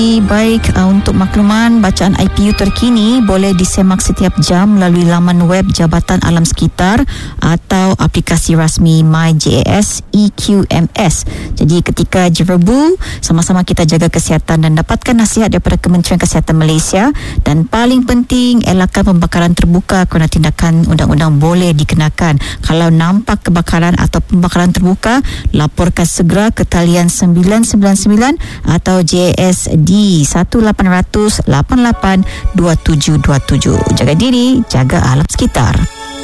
Baik, untuk makluman bacaan IPU terkini boleh disemak setiap jam melalui laman web Jabatan Alam Sekitar atau aplikasi rasmi MyJAS EQMS. Jadi ketika jerebu, sama-sama kita jaga kesihatan dan dapatkan nasihat daripada Kementerian Kesihatan Malaysia. Dan paling penting, elakkan pembakaran terbuka kerana tindakan undang-undang boleh dikenakan. Kalau nampak kebakaran atau pembakaran terbuka, laporkan segera ke talian 999 atau JAS di 1800 88 2727. Jaga diri, jaga alam sekitar.